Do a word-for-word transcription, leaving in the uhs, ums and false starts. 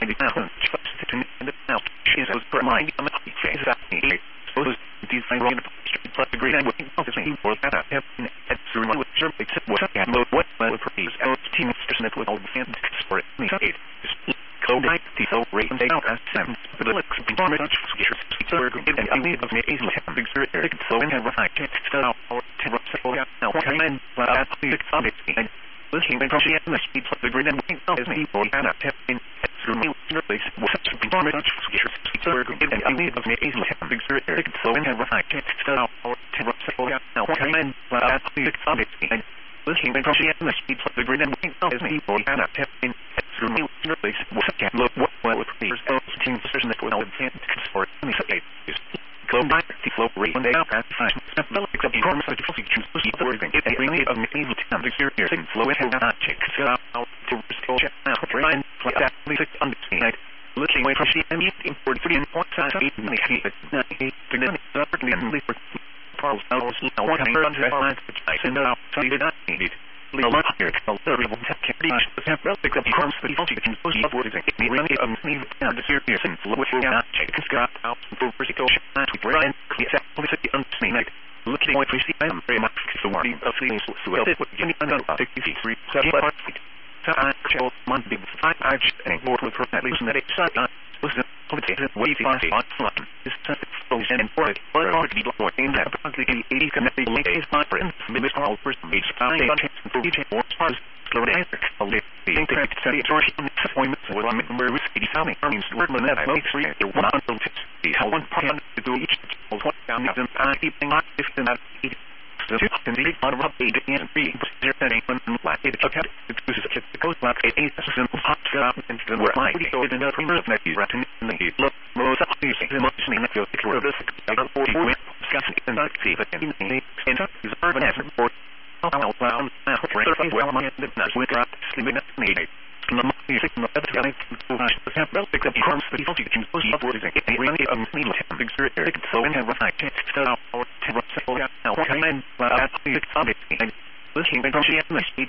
the now, just in the now, she is for mind, I'm a face at me. So these I run street plus the great and what is me for that I have been at through with sure except what I can load what well praise our team Smith with all the fans for me eight. Code night the so rate and out as seven but the looks perform much so we're going to I need of me easily have big sir Eric so in have I can't start our terror so now what I mean but I think it's obviously looking at the speed plus the great and what is me for that I have been through me place was perform much so we're going to I need of me easily have big sir Eric so in have I can't start our terror so now what I mean but I think it's obviously looking at the speed plus the great and what is me for that I have been through me place was can look what well with the team position that will advance for me is go back to flow rate when they are at five well except the promise of the choose the working it really of me to come to here and flow it and check out to restore now trying to that six understand looking away from the M in forty-three and point eight minutes to then certainly and for Charles Ellis now one hundred lines which I send out so you did not need it a lot here to serve the technique the sample except the course the function was what is it really of me and the serious and flow it out check got out for vertical to Brian exactly the understand looking away from the M very much the warning of things so well what you need to know sixty-three seven so I chose Monday five I and more with at least that it's was the political way fast on flat this so and for it but are to be more in that probably eighty connected is not for instance all first page five for each more stars slow down the incorrect study George appointments with a member risky sounding means word that I makes three or one until the how one part to do each what down the keeping not if not so you can read on a page and read there setting when like it okay it's just the code like eight simple hot job and the work like so in the premier of next writing in the look most of the things much mean that you're for this for discussing and not see but in the center is urban as for how well well my the with that sleeping at me the music in the other guy to have well pick up course the you can push up what is it really a mean big sir Eric so in have I can't start our terror so now what I mean but I think it's obviously looking at the speed